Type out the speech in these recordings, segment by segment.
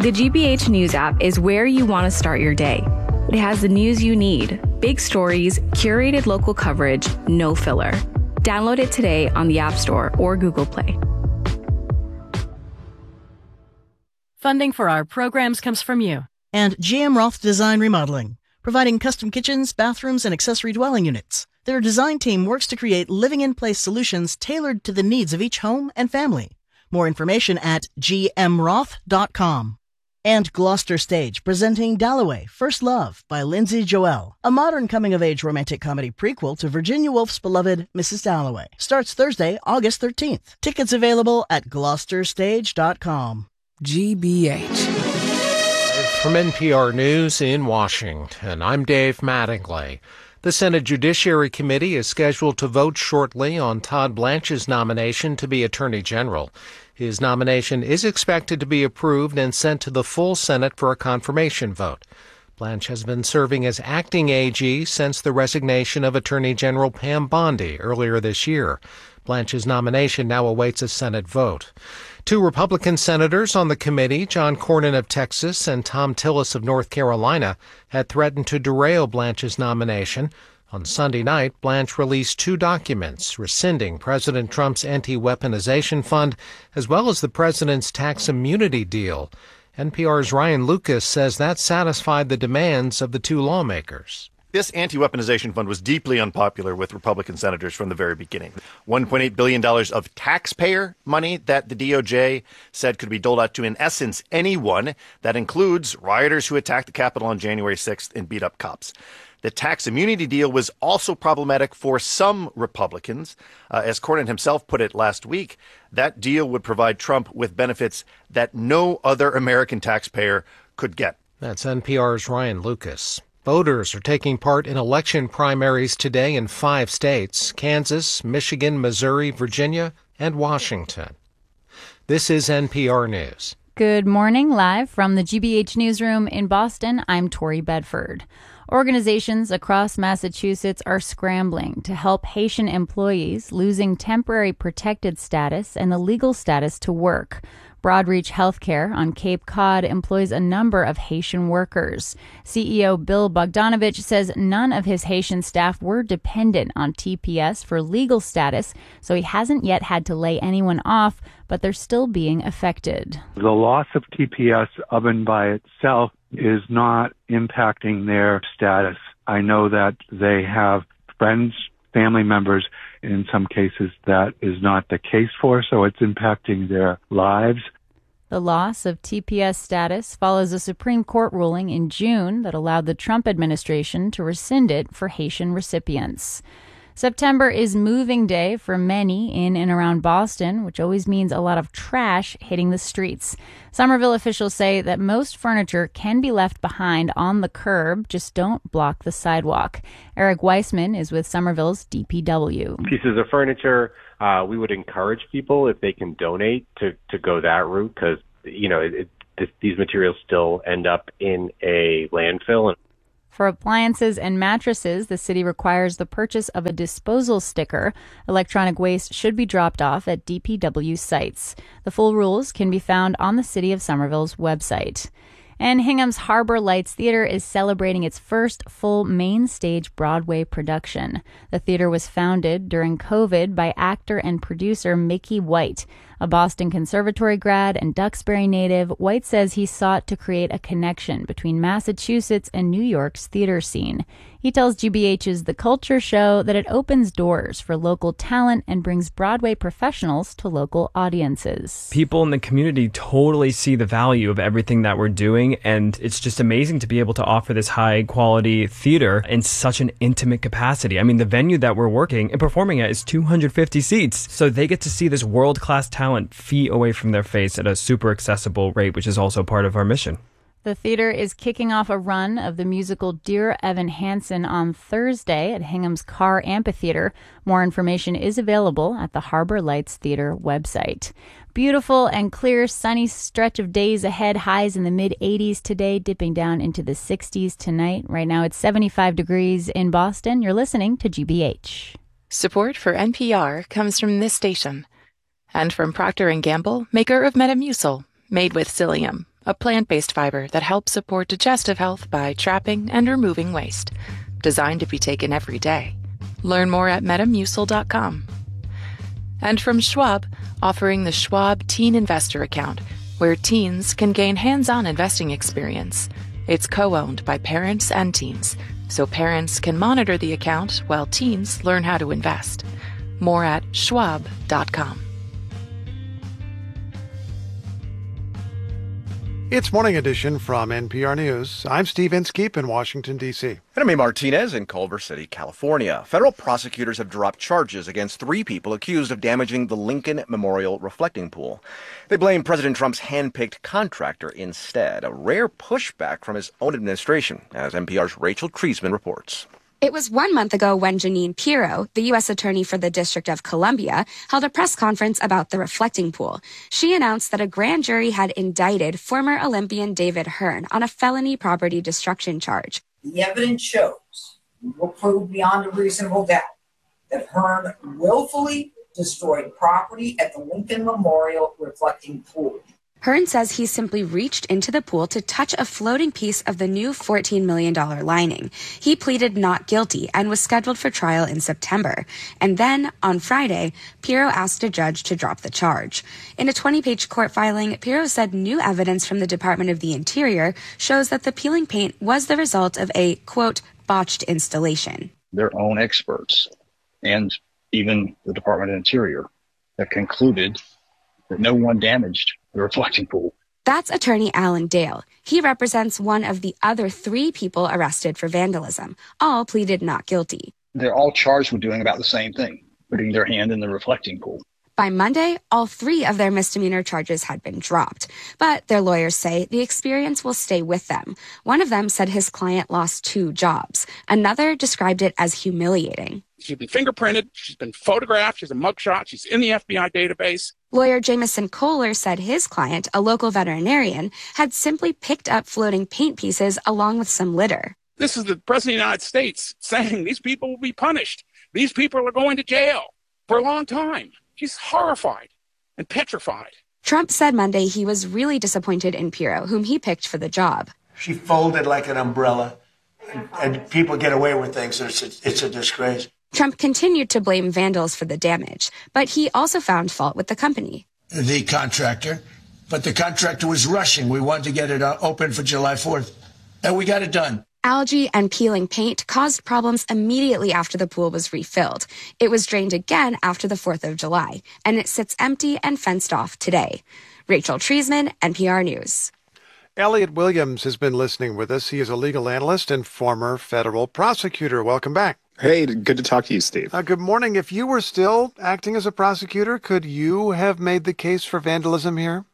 The GBH News app is where you want to start your day. It has the news you need, big stories, curated local coverage, no filler. Download it today on the App Store or Google Play. Funding for our programs comes from you. And GM Roth Design Remodeling, providing custom kitchens, bathrooms, and accessory dwelling units. Their design team works to create living-in-place solutions tailored to the needs of each home and family. More information at gmroth.com. And Gloucester Stage, presenting Dalloway, First Love by Lindsay Joel, a modern coming-of-age romantic comedy prequel to Virginia Woolf's beloved Mrs. Dalloway. Starts Thursday, August 13th. Tickets available at gloucesterstage.com. GBH. From NPR News in Washington, I'm Dave Mattingly. The Senate Judiciary Committee is scheduled to vote shortly on Todd Blanche's nomination to be Attorney General. His nomination is expected to be approved and sent to the full Senate for a confirmation vote. Blanche has been serving as acting AG since the resignation of Attorney General Pam Bondi earlier this year. Blanche's nomination now awaits a Senate vote. Two Republican senators on the committee, John Cornyn of Texas and Thom Tillis of North Carolina, had threatened to derail Blanche's nomination. On Sunday night, Blanche released two documents rescinding President Trump's anti-weaponization fund as well as the president's tax immunity deal. NPR's Ryan Lucas says that satisfied the demands of the two lawmakers. This anti-weaponization fund was deeply unpopular with Republican senators from the very beginning. $1.8 billion of taxpayer money that the DOJ said could be doled out to, in essence, anyone. That includes rioters who attacked the Capitol on January 6th and beat up cops. The tax immunity deal was also problematic for some Republicans. As Cornyn himself put it last week, that deal would provide Trump with benefits that no other American taxpayer could get. That's NPR's Ryan Lucas. Voters are taking part in election primaries today in 5 states: Kansas, Michigan, Missouri, Virginia, and Washington. This is NPR News. Good morning, live from the GBH Newsroom in Boston. I'm Tori Bedford. Organizations across Massachusetts are scrambling to help Haitian employees losing temporary protected status and the legal status to work. Broadreach Healthcare on Cape Cod employs a number of Haitian workers. CEO Bill Bogdanovich says none of his Haitian staff were dependent on TPS for legal status, so he hasn't yet had to lay anyone off, but they're still being affected. The loss of TPS of and by itself is not impacting their status. I know that they have friends, family members, in some cases that is not the case for, so it's impacting their lives. The loss of TPS status follows a Supreme Court ruling in June that allowed the Trump administration to rescind it for Haitian recipients. September is moving day for many in and around Boston, which always means a lot of trash hitting the streets. Somerville officials say that most furniture can be left behind on the curb, just don't block the sidewalk. Eric Weissman is with Somerville's DPW. Pieces of furniture, we would encourage people, if they can donate, to go that route, because, these materials still end up in a landfill. For appliances and mattresses, the city requires the purchase of a disposal sticker. Electronic waste should be dropped off at DPW sites. The full rules can be found on the City of Somerville's website. And Hingham's Harbor Lights Theater is celebrating its first full main stage Broadway production. The theater was founded during COVID by actor and producer Mickey White. A Boston Conservatory grad and Duxbury native, White says he sought to create a connection between Massachusetts and New York's theater scene. He tells GBH's The Culture Show that it opens doors for local talent and brings Broadway professionals to local audiences. People in the community totally see the value of everything that we're doing, and it's just amazing to be able to offer this high-quality theater in such an intimate capacity. I mean, the venue that we're working and performing at is 250 seats, so they get to see this world-class talent feet away from their face at a super accessible rate, which is also part of our mission. The theater is kicking off a run of the musical Dear Evan Hansen on Thursday at Hingham's Carr Amphitheater. More information is available at the Harbor Lights Theater website. Beautiful and clear, sunny stretch of days ahead. Highs in the mid-80s today, dipping down into the 60s tonight. Right now it's 75 degrees in Boston. You're listening to GBH. Support for NPR comes from this station and from Procter & Gamble, maker of Metamucil, made with psyllium, a plant-based fiber that helps support digestive health by trapping and removing waste. Designed to be taken every day. Learn more at metamucil.com. And from Schwab, offering the Schwab Teen Investor Account, where teens can gain hands-on investing experience. It's co-owned by parents and teens, so parents can monitor the account while teens learn how to invest. More at schwab.com. It's Morning Edition from NPR News. I'm Steve Inskeep in Washington, D.C. And I'm Amy Martinez in Culver City, California. Federal prosecutors have dropped charges against 3 people accused of damaging the Lincoln Memorial reflecting pool. They blame President Trump's hand-picked contractor instead, a rare pushback from his own administration, as NPR's Rachel Treisman reports. It was 1 month ago when Jeanine Pirro, the U.S. Attorney for the District of Columbia, held a press conference about the reflecting pool. She announced that a grand jury had indicted former Olympian David Hearn on a felony property destruction charge. The evidence shows, we will prove beyond a reasonable doubt, that Hearn willfully destroyed property at the Lincoln Memorial reflecting pool. Hearn says he simply reached into the pool to touch a floating piece of the new $14 million lining. He pleaded not guilty and was scheduled for trial in September. And then, on Friday, Pirro asked a judge to drop the charge. In a 20-page court filing, Pirro said new evidence from the Department of the Interior shows that the peeling paint was the result of a, quote, botched installation. Their own experts and even the Department of Interior have concluded that no one damaged the reflecting pool. That's attorney Alan Dale. He represents one of the other 3 people arrested for vandalism. All pleaded not guilty. They're all charged with doing about the same thing, putting their hand in the reflecting pool. By Monday, all 3 of their misdemeanor charges had been dropped. But their lawyers say the experience will stay with them. One of them said his client lost 2 jobs. Another described it as humiliating. She's been fingerprinted. She's been photographed. She's a mugshot. She's in the FBI database. Lawyer Jameson Kohler said his client, a local veterinarian, had simply picked up floating paint pieces along with some litter. This is the President of the United States saying these people will be punished. These people are going to jail for a long time. She's horrified and petrified. Trump said Monday he was really disappointed in Pirro, whom he picked for the job. She folded like an umbrella, and people get away with things. It's a disgrace. Trump continued to blame vandals for the damage, but he also found fault with the company. The contractor, but the contractor was rushing. We wanted to get it open for July 4th, and we got it done. Algae and peeling paint caused problems immediately after the pool was refilled. It was drained again after the 4th of July, and it sits empty and fenced off today. Rachel Treisman, NPR News. Elliot Williams has been listening with us. He is a legal analyst and former federal prosecutor. Welcome back. Hey, good to talk to you, Steve. Good morning. If you were still acting as a prosecutor, could you have made the case for vandalism here?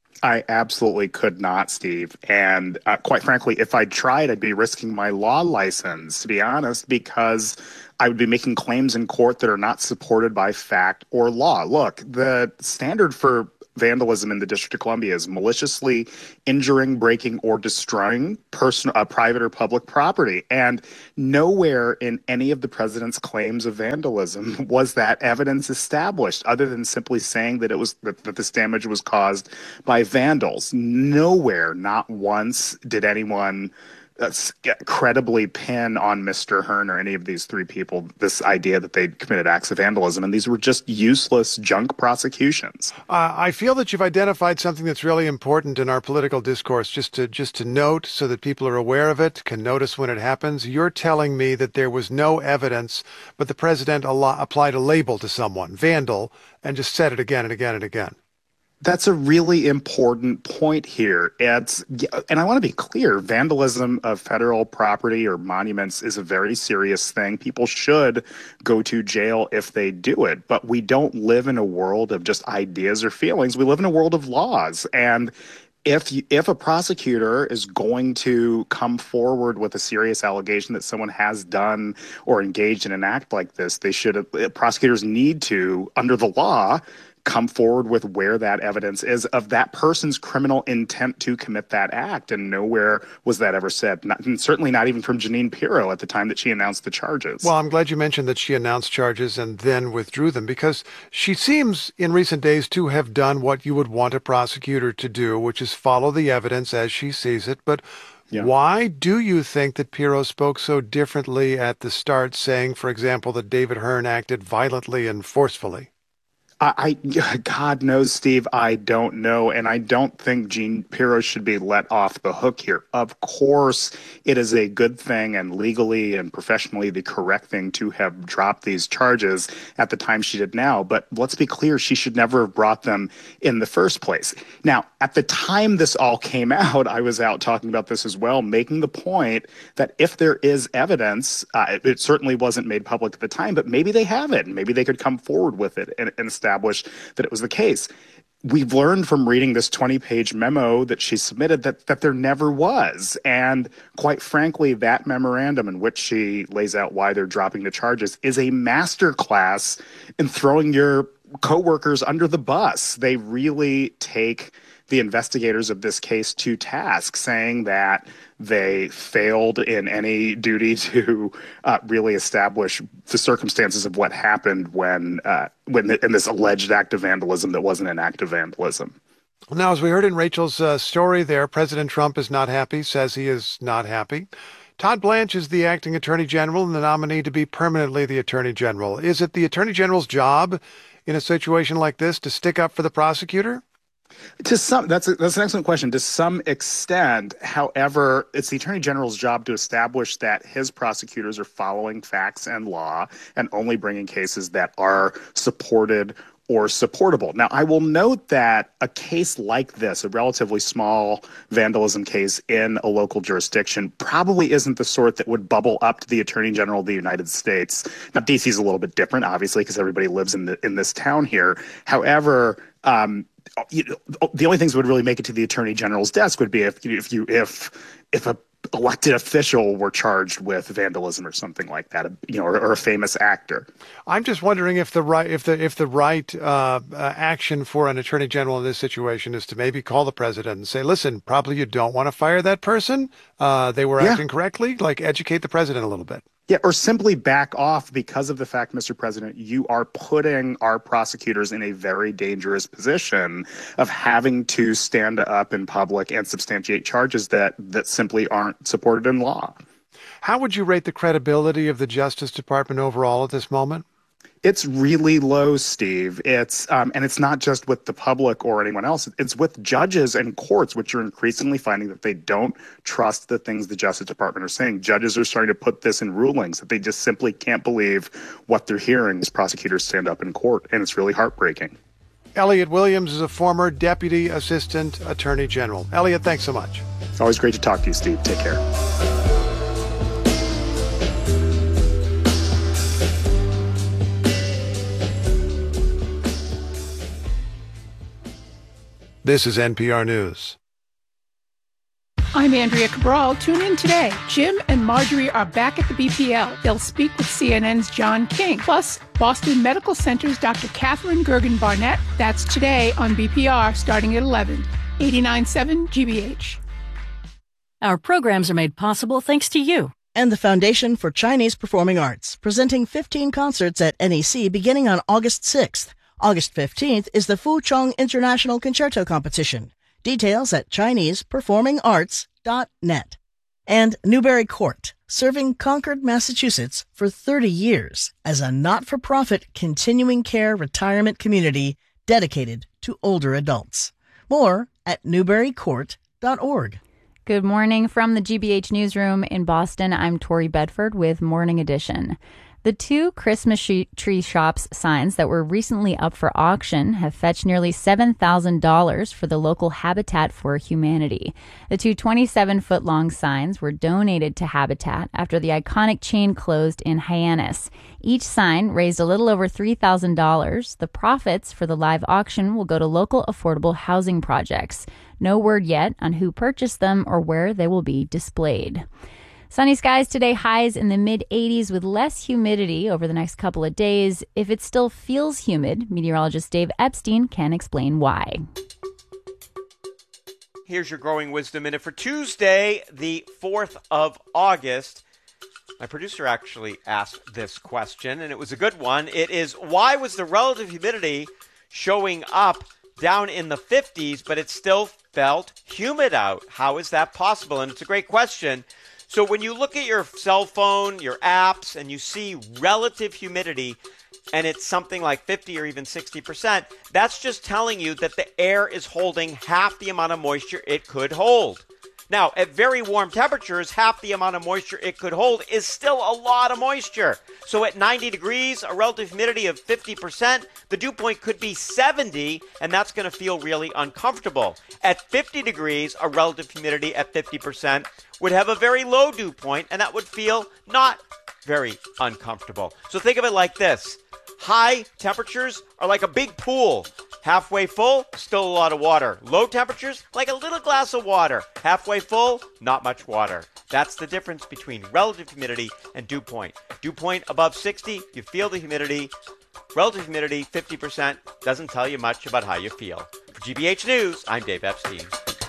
I absolutely could not, Steve. And quite frankly, if I tried, I'd be risking my law license, to be honest, because I would be making claims in court that are not supported by fact or law. Look, the standard for vandalism in the District of Columbia is maliciously injuring, breaking, or destroying private or public property. And nowhere in any of the president's claims of vandalism was that evidence established, other than simply saying that that this damage was caused by vandals. Nowhere, not once, did anyone credibly pin on Mr. Hearn or any of these 3 people this idea that they'd committed acts of vandalism, and these were just useless junk prosecutions. I feel that you've identified something that's really important in our political discourse, just to note so that people are aware of it, can notice when it happens. You're telling me that there was no evidence, but the president applied a label to someone, vandal, and just said it again and again and again. That's a really important point here. And I want to be clear, vandalism of federal property or monuments is a very serious thing. People should go to jail if they do it. But we don't live in a world of just ideas or feelings. We live in a world of laws. And if a prosecutor is going to come forward with a serious allegation that someone has done or engaged in an act like this, prosecutors need to, under the law, come forward with where that evidence is of that person's criminal intent to commit that act. And nowhere was that ever said, and certainly not even from Jeanine Pirro at the time that she announced the charges. Well, I'm glad you mentioned that she announced charges and then withdrew them, because she seems in recent days to have done what you would want a prosecutor to do, which is follow the evidence as she sees it. But why do you think that Pirro spoke so differently at the start, saying, for example, that David Hearn acted violently and forcefully? God knows, Steve, I don't know. And I don't think Jeanine Pirro should be let off the hook here. Of course, it is a good thing and legally and professionally the correct thing to have dropped these charges at the time she did now. But let's be clear, she should never have brought them in the first place. Now, at the time this all came out, I was out talking about this as well, making the point that if there is evidence, it certainly wasn't made public at the time, but maybe they have it. And maybe they could come forward with it and establish that it was the case. We've learned from reading this 20-page memo that she submitted that there never was. And quite frankly, that memorandum in which she lays out why they're dropping the charges is a masterclass in throwing your coworkers under the bus. They really take the investigators of this case to task, saying that they failed in any duty to really establish the circumstances of what happened when in this alleged act of vandalism that wasn't an act of vandalism. Now, as we heard in Rachel's story there, President Trump is not happy, says he is not happy. Todd Blanche is the acting attorney general and the nominee to be permanently the attorney general. Is it the attorney general's job in a situation like this to stick up for the prosecutor? That's an excellent question. To some extent, however, it's the Attorney General's job to establish that his prosecutors are following facts and law and only bringing cases that are supported or supportable. Now, I will note that a case like this, a relatively small vandalism case in a local jurisdiction, probably isn't the sort that would bubble up to the Attorney General of the United States. Now, D.C. is a little bit different, obviously, because everybody lives in this town here. However, the only things that would really make it to the Attorney General's desk would be if a elected official were charged with vandalism or something like that, or a famous actor. I'm just wondering if the right action for an attorney general in this situation is to maybe call the president and say, listen, probably you don't want to fire that person. They were acting correctly. Like, educate the president a little bit. Yeah, or simply back off because of the fact, Mr. President, you are putting our prosecutors in a very dangerous position of having to stand up in public and substantiate charges that simply aren't supported in law. How would you rate the credibility of the Justice Department overall at this moment? It's really low, Steve. And it's not just with the public or anyone else. It's with judges and courts, which are increasingly finding that they don't trust the things the Justice Department are saying. Judges are starting to put this in rulings that they just simply can't believe what they're hearing as prosecutors stand up in court. And it's really heartbreaking. Elliot Williams is a former Deputy Assistant Attorney General. Elliot, thanks so much. Always great to talk to you, Steve. Take care. This is NPR News. I'm Andrea Cabral. Tune in today. Jim and Marjorie are back at the BPL. They'll speak with CNN's John King. Plus, Boston Medical Center's Dr. Catherine Gergen Barnett. That's today on BPR starting at 11. 89.7 GBH. Our programs are made possible thanks to you. And the Foundation for Chinese Performing Arts, presenting 15 concerts at NEC beginning on August 6th. August 15th is the Fuchong International Concerto Competition. Details at ChinesePerformingArts.net. And Newbury Court, serving Concord, Massachusetts for 30 years as a not-for-profit continuing care retirement community dedicated to older adults. More at newburycourt.org. Good morning from the GBH Newsroom in Boston. I'm Tori Bedford with Morning Edition. The two Christmas tree shops signs that were recently up for auction have fetched nearly $7,000 for the local Habitat for Humanity. The two 27-foot-long signs were donated to Habitat after the iconic chain closed in Hyannis. Each sign raised a little over $3,000. The profits for the live auction will go to local affordable housing projects. No word yet on who purchased them or where they will be displayed. Sunny skies today, highs in the mid-80s with less humidity over the next couple of days. If it still feels humid, meteorologist Dave Epstein can explain why. Here's your Growing Wisdom Minute for Tuesday, the 4th of August. My producer actually asked this question, and it was a good one. It is, why was the relative humidity showing up down in the 50s, but it still felt humid out? How is that possible? And it's a great question. So when you look at your cell phone, your apps, and you see relative humidity, and it's something like 50 or even 60%, that's just telling you that the air is holding half the amount of moisture it could hold. Now, at very warm temperatures, half the amount of moisture it could hold is still a lot of moisture. So at 90 degrees, a relative humidity of 50%, the dew point could be 70, and that's going to feel really uncomfortable. At 50 degrees, a relative humidity at 50% would have a very low dew point, and that would feel not very uncomfortable. So think of it like this. High temperatures are like a big pool. Halfway full, still a lot of water. Low temperatures, like a little glass of water. Halfway full, not much water. That's the difference between relative humidity and dew point. Dew point above 60, you feel the humidity. Relative humidity, 50%, doesn't tell you much about how you feel. For GBH News, I'm Dave Epstein.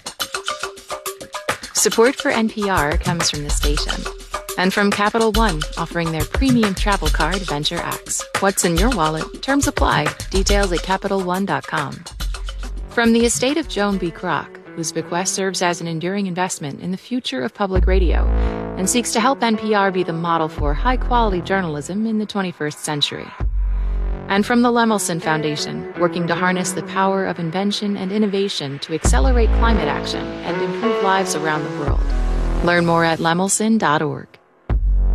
Support for NPR comes from the station. And from Capital One, offering their premium travel card, Venture X. What's in your wallet? Terms apply. Details at CapitalOne.com. From the estate of Joan B. Kroc, whose bequest serves as an enduring investment in the future of public radio and seeks to help NPR be the model for high-quality journalism in the 21st century. And from the Lemelson Foundation, working to harness the power of invention and innovation to accelerate climate action and improve lives around the world. Learn more at lemelson.org.